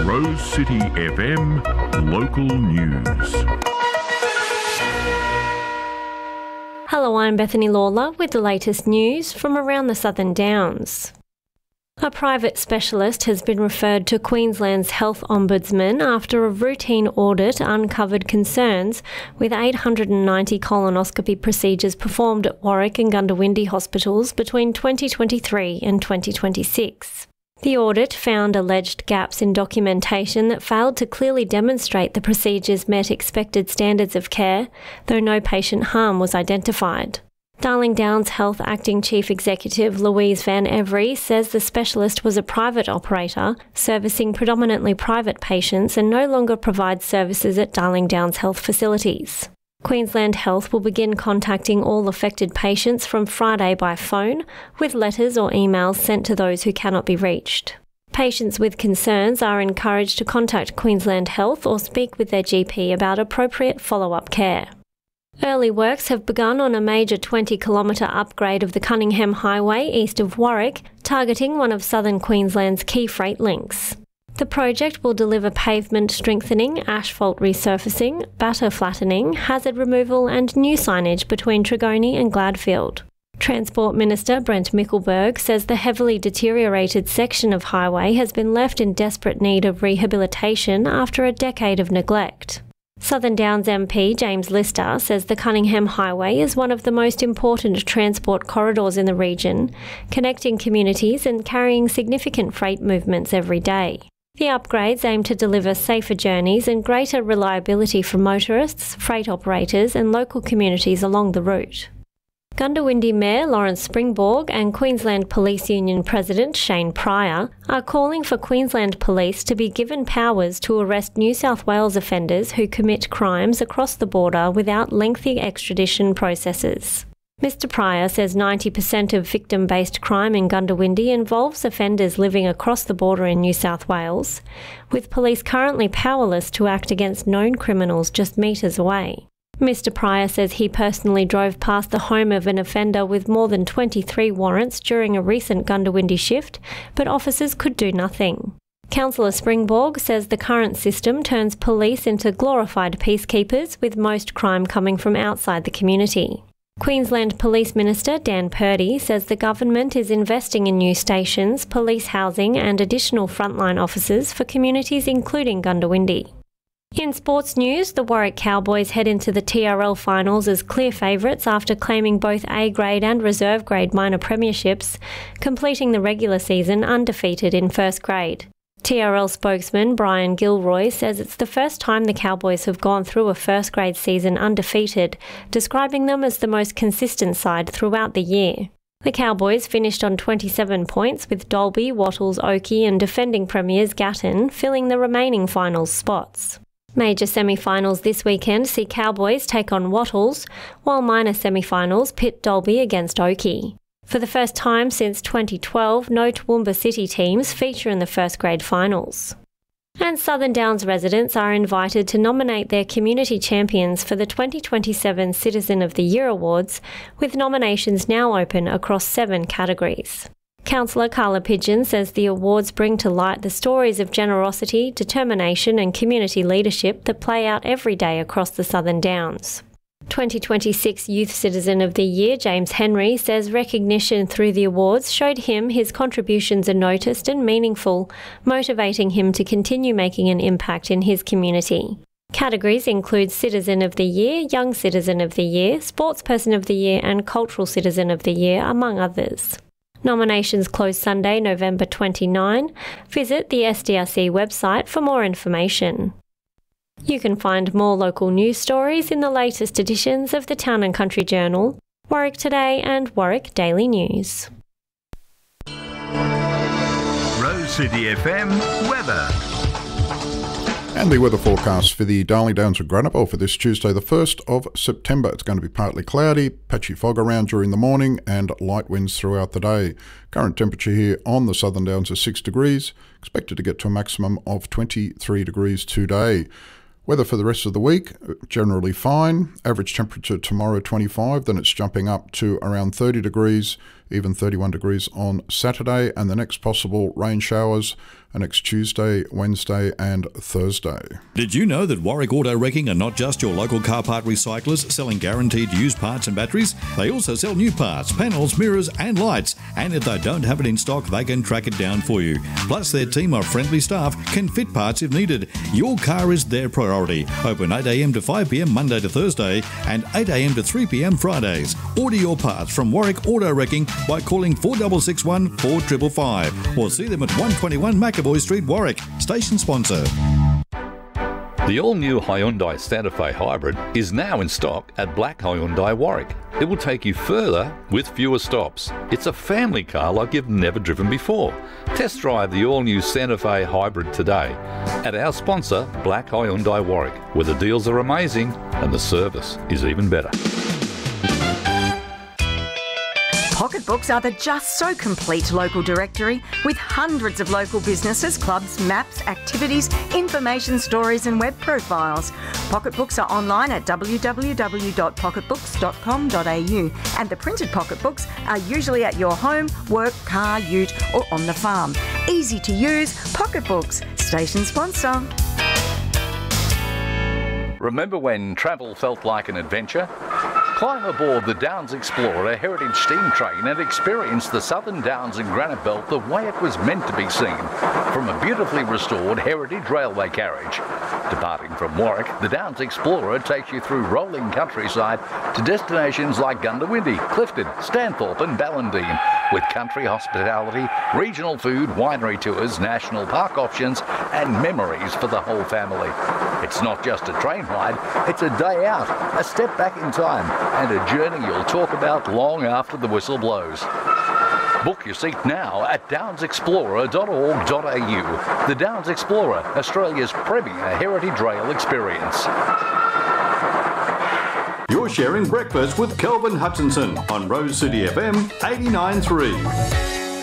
Rose City FM Local News. Hello, I'm Bethany Lawler with the latest news from around the Southern Downs. A private specialist has been referred to Queensland's Health Ombudsman after a routine audit uncovered concerns with 890 colonoscopy procedures performed at Warwick and Goondiwindi hospitals between 2023 and 2026. The audit found alleged gaps in documentation that failed to clearly demonstrate the procedures met expected standards of care, though no patient harm was identified. Darling Downs Health Acting Chief Executive Louise Van Every says the specialist was a private operator, servicing predominantly private patients and no longer provides services at Darling Downs Health facilities. Queensland Health will begin contacting all affected patients from Friday by phone, with letters or emails sent to those who cannot be reached. Patients with concerns are encouraged to contact Queensland Health or speak with their GP about appropriate follow-up care. Early works have begun on a major 20-kilometre upgrade of the Cunningham Highway east of Warwick, targeting one of southern Queensland's key freight links. The project will deliver pavement strengthening, asphalt resurfacing, batter flattening, hazard removal and new signage between Trigoni and Gladfield. Transport Minister Brent Mickelberg says the heavily deteriorated section of highway has been left in desperate need of rehabilitation after a decade of neglect. Southern Downs MP James Lister says the Cunningham Highway is one of the most important transport corridors in the region, connecting communities and carrying significant freight movements every day. The upgrades aim to deliver safer journeys and greater reliability for motorists, freight operators and local communities along the route. Goondiwindi Mayor Lawrence Springborg and Queensland Police Union President Shane Pryor are calling for Queensland Police to be given powers to arrest New South Wales offenders who commit crimes across the border without lengthy extradition processes. Mr Pryor says 90% of victim-based crime in Goondiwindi involves offenders living across the border in New South Wales, with police currently powerless to act against known criminals just metres away. Mr Pryor says he personally drove past the home of an offender with more than 23 warrants during a recent Goondiwindi shift, but officers could do nothing. Councillor Springborg says the current system turns police into glorified peacekeepers, with most crime coming from outside the community. Queensland Police Minister Dan Purdy says the government is investing in new stations, police housing and additional frontline officers for communities including Goondiwindi. In sports news, the Warwick Cowboys head into the TRL finals as clear favourites after claiming both A-grade and reserve grade minor premierships, completing the regular season undefeated in first grade. TRL spokesman Brian Gilroy says it's the first time the Cowboys have gone through a first grade season undefeated, describing them as the most consistent side throughout the year. The Cowboys finished on 27 points, with Dalby, Wattles, Oakey and defending premiers Gatton filling the remaining finals spots. Major semi-finals this weekend see Cowboys take on Wattles, while minor semi-finals pit Dalby against Oakey. For the first time since 2012, no Toowoomba City teams feature in the first grade finals. And Southern Downs residents are invited to nominate their community champions for the 2027 Citizen of the Year Awards, with nominations now open across 7 categories. Councillor Carla Pidgeon says the awards bring to light the stories of generosity, determination and community leadership that play out every day across the Southern Downs. 2026 Youth Citizen of the Year James Henry says recognition through the awards showed him his contributions are noticed and meaningful, motivating him to continue making an impact in his community. Categories include Citizen of the Year, Young Citizen of the Year, Sportsperson of the Year and Cultural Citizen of the Year, among others. Nominations close Sunday, November 29. Visit the SDRC website for more information. You can find more local news stories in the latest editions of the Town and Country Journal, Warwick Today and Warwick Daily News. Rose City FM weather. And the weather forecast for the Darling Downs and Granite for this Tuesday, the 1st of September. It's going to be partly cloudy, patchy fog around during the morning and light winds throughout the day. Current temperature here on the Southern Downs is 6 degrees, expected to get to a maximum of 23 degrees today. Weather for the rest of the week, generally fine. Average temperature tomorrow 25, then it's jumping up to around 30 degrees. even 31 degrees on Saturday, and the next possible rain showers are next Tuesday, Wednesday and Thursday. Did you know that Warwick Auto Wrecking are not just your local car part recyclers selling guaranteed used parts and batteries? They also sell new parts, panels, mirrors and lights, and if they don't have it in stock, they can track it down for you. Plus, their team of friendly staff can fit parts if needed. Your car is their priority. Open 8 a.m. to 5 p.m. Monday to Thursday and 8 a.m. to 3 p.m. Fridays. Order your parts from Warwick Auto Wrecking by calling 4661 4555 or see them at 121 McAvoy Street, Warwick. Station sponsor. The all-new Hyundai Santa Fe Hybrid is now in stock at Black Hyundai Warwick. It will take you further with fewer stops. It's a family car like you've never driven before. Test drive the all-new Santa Fe Hybrid today at our sponsor, Black Hyundai Warwick, where the deals are amazing and the service is even better. Pocketbooks are the just so complete local directory with hundreds of local businesses, clubs, maps, activities, information stories and web profiles. Pocketbooks are online at www.pocketbooks.com.au and the printed pocketbooks are usually at your home, work, car, ute or on the farm. Easy to use, Pocketbooks. Station sponsor. Remember when travel felt like an adventure? Climb aboard the Downs Explorer heritage steam train and experience the Southern Downs and Granite Belt the way it was meant to be seen, from a beautifully restored heritage railway carriage. Departing from Warwick, the Downs Explorer takes you through rolling countryside to destinations like Gundawindi, Clifton, Stanthorpe and Ballandine, with country hospitality, regional food, winery tours, national park options and memories for the whole family. It's not just a train ride, it's a day out, a step back in time, and a journey you'll talk about long after the whistle blows. Book your seat now at downsexplorer.org.au. The Downs Explorer, Australia's premier heritage rail experience. You're sharing breakfast with Kelvin Hutchinson on Rose City FM 89.3.